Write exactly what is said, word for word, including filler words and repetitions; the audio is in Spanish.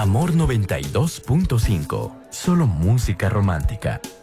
Amor noventa y dos punto cinco. Solo música romántica.